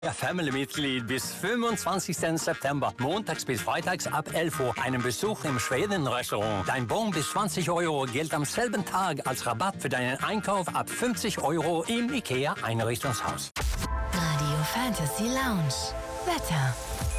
Ja, Family-Mitglied bis 25. September, montags bis freitags ab 11 Uhr, einen Besuch im Schweden-Restaurant. Dein Bon bis 20 Euro gilt am selben Tag als Rabatt für deinen Einkauf ab 50 Euro im IKEA-Einrichtungshaus. Radio Fantasy Lounge. Wetter.